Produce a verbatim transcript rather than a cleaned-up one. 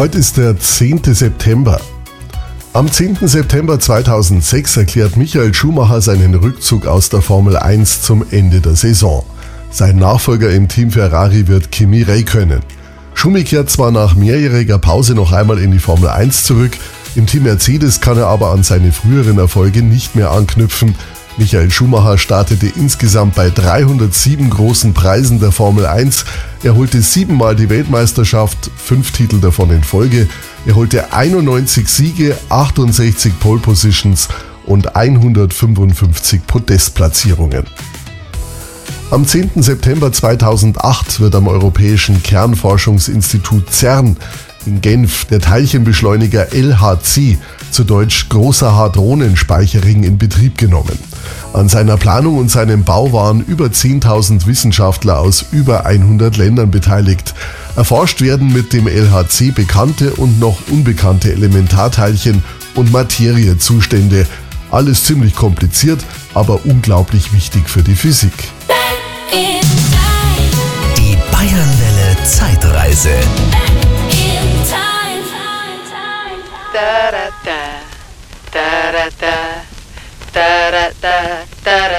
Heute ist der zehnte September. Am zehnten September zweitausendsechs erklärt Michael Schumacher seinen Rückzug aus der Formel eins zum Ende der Saison. Sein Nachfolger im Team Ferrari wird Kimi Räikkönen. Schumi kehrt zwar nach mehrjähriger Pause noch einmal in die Formel eins zurück, im Team Mercedes kann er aber an seine früheren Erfolge nicht mehr anknüpfen. Michael Schumacher startete insgesamt bei dreihundertsieben großen Preisen der Formel eins. Er holte siebenmal die Weltmeisterschaft, fünf Titel davon in Folge. Er holte einundneunzig Siege, achtundsechzig Pole Positions und hundertfünfundfünfzig Podestplatzierungen. Am zehnten September zweitausendacht wird am Europäischen Kernforschungsinstitut CERN in Genf der Teilchenbeschleuniger L H C, zu Deutsch Großer Hadronenspeicherring, in Betrieb genommen. An seiner Planung und seinem Bau waren über zehntausend Wissenschaftler aus über hundert Ländern beteiligt. Erforscht werden mit dem L H C bekannte und noch unbekannte Elementarteilchen und Materiezustände. Alles ziemlich kompliziert, aber unglaublich wichtig für die Physik. Die Bayernwelle Zeitreise.